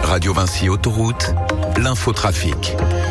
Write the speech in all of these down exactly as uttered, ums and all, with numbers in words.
Radio Vinci Autoroute, l'infotrafic.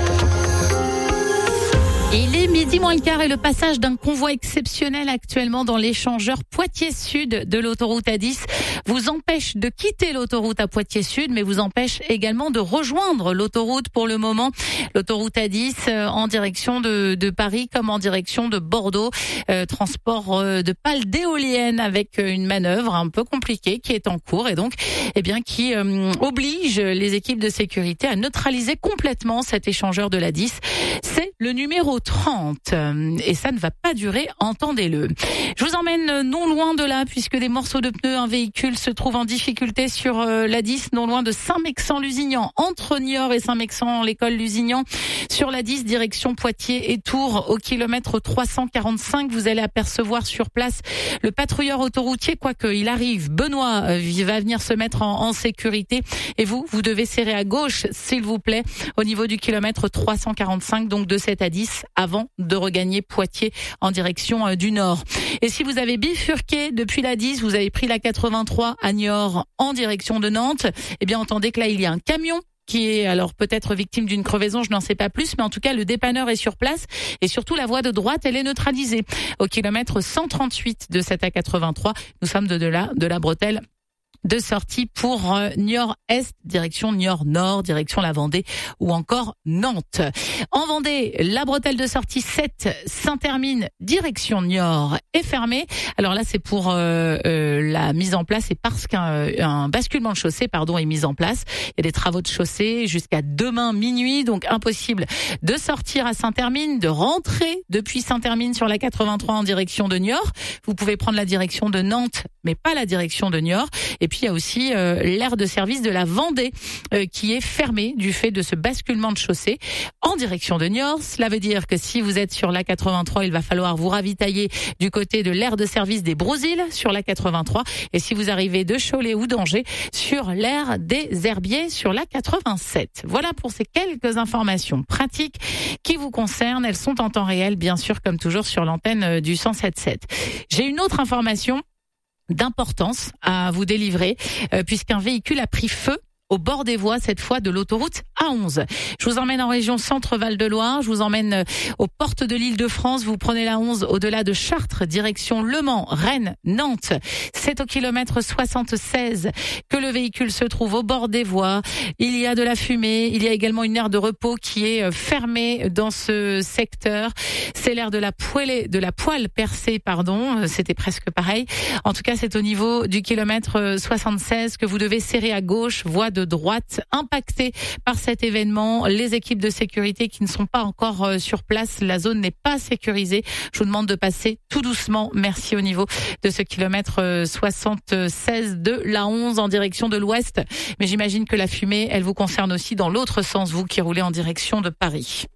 Il est midi moins le quart et le passage d'un convoi exceptionnel actuellement dans l'échangeur Poitiers-Sud de l'autoroute A dix vous empêche de quitter l'autoroute à Poitiers-Sud, mais vous empêche également de rejoindre l'autoroute pour le moment. L'autoroute A dix euh, en direction de, de Paris comme en direction de Bordeaux. Euh, transport euh, de pales d'éoliennes avec une manœuvre un peu compliquée qui est en cours et donc eh bien qui euh, oblige les équipes de sécurité à neutraliser complètement cet échangeur de l'A dix. C'est le numéro trente et ça ne va pas durer, entendez-le. Je vous emmène non loin de là puisque des morceaux de pneus, un véhicule se trouve en difficulté sur euh, l'A dix, non loin de Saint-Mexant-Lusignan, entre Niort et Saint-Mexant, l'école Lusignan. Sur l'A dix, direction Poitiers et Tours, au kilomètre trois cent quarante-cinq, vous allez apercevoir sur place le patrouilleur autoroutier, quoique il arrive. Benoît euh, il va venir se mettre en, en sécurité et vous, vous devez serrer à gauche, s'il vous plaît, au niveau du kilomètre trois cent quarante-cinq, donc de cette A dix, avant de regagner Poitiers en direction euh, du nord. Et si vous avez bifurqué depuis l'A dix, vous avez pris la quatre-vingt-trois à Niort en direction de Nantes, eh bien entendez que là il y a un camion qui est alors peut-être victime d'une crevaison, je n'en sais pas plus, mais en tout cas le dépanneur est sur place et surtout la voie de droite elle est neutralisée. Au kilomètre cent trente-huit de cette A quatre-vingt-trois, nous sommes de, de là, de la bretelle de sortie pour euh, Niort-Est, direction Niort-Nord, direction la Vendée ou encore Nantes. En Vendée, la bretelle de sortie sept Saint-Termine, direction Niort est fermée. Alors là, c'est pour euh, euh, la mise en place et parce qu'un un basculement de chaussée pardon, est mis en place. Il y a des travaux de chaussée jusqu'à demain minuit, donc impossible de sortir à Saint-Termine, de rentrer depuis Saint-Termine sur la quatre-vingt-trois en direction de Niort. Vous pouvez prendre la direction de Nantes, mais pas la direction de Niort. Et puis il y a aussi euh, l'aire de service de la Vendée euh, qui est fermée du fait de ce basculement de chaussée en direction de Niort. Cela veut dire que si vous êtes sur la quatre-vingt-trois, il va falloir vous ravitailler du côté de l'aire de service des Brousilles sur la quatre-vingt-trois. Et si vous arrivez de Cholet ou d'Angers, sur l'aire des Herbiers sur la quatre-vingt-sept. Voilà pour ces quelques informations pratiques qui vous concernent. Elles sont en temps réel, bien sûr, comme toujours sur l'antenne du cent sept virgule sept. J'ai une autre information d'importance à vous délivrer euh, puisqu'un véhicule a pris feu au bord des voies, cette fois de l'autoroute A onze. Je vous emmène en région Centre-Val de Loire, je vous emmène aux portes de l'Île-de-France, vous prenez la onze au-delà de Chartres, direction Le Mans, Rennes, Nantes. C'est au kilomètre soixante-seize que le véhicule se trouve au bord des voies. Il y a de la fumée, il y a également une aire de repos qui est fermée dans ce secteur. C'est l'aire de la poêlée, de la poêle percée, pardon, c'était presque pareil. En tout cas, c'est au niveau du kilomètre soixante-seize que vous devez serrer à gauche, voie de droite, impactée par cet événement. Les équipes de sécurité qui ne sont pas encore euh, sur place, la zone n'est pas sécurisée. Je vous demande de passer tout doucement. Merci au niveau de ce kilomètre euh, soixante-seize de la onze en direction de l'ouest. Mais j'imagine que la fumée, elle vous concerne aussi dans l'autre sens, vous qui roulez en direction de Paris.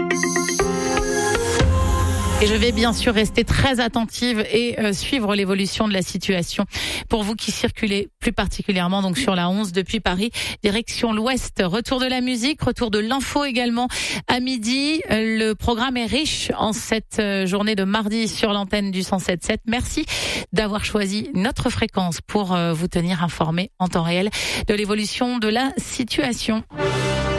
Et je vais bien sûr rester très attentive et euh, suivre l'évolution de la situation pour vous qui circulez plus particulièrement donc sur la onze depuis Paris, direction l'ouest. Retour de la musique, retour de l'info également à midi. Le programme est riche en cette journée de mardi sur l'antenne du cent sept virgule sept. Merci d'avoir choisi notre fréquence pour euh, vous tenir informé en temps réel de l'évolution de la situation.